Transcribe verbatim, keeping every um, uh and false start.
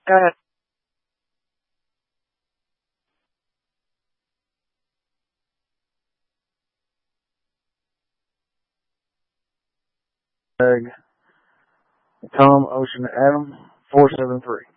Go ahead. Tom, Ocean, Adam, four seven three.